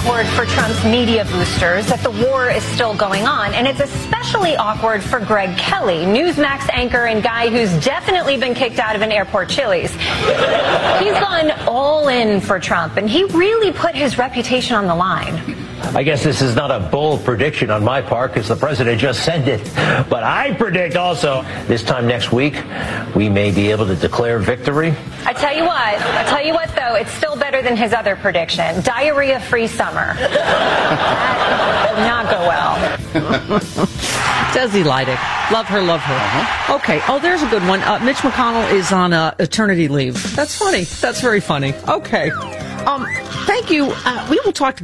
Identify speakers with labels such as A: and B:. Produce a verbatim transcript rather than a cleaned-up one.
A: awkward for Trump's media boosters that the war is still going on, and it's especially awkward for Greg Kelly, Newsmax anchor and guy who's definitely been kicked out of an airport Chili's. He's gone all in for Trump, and he really put his reputation on the line.
B: I guess this is not a bold prediction on my part because the president just said it. But I predict also this time next week, we may be able to declare victory.
A: I tell you what, I tell you what, though, it's still better than his other prediction. Diarrhea-free summer. That did not go well.
C: Desi Leidig. Love her, love her. Uh-huh. Okay. Oh, there's a good one. Uh, Mitch McConnell is on uh, eternity leave. That's funny. That's very funny. Okay. Um, thank you. Uh, we will talk to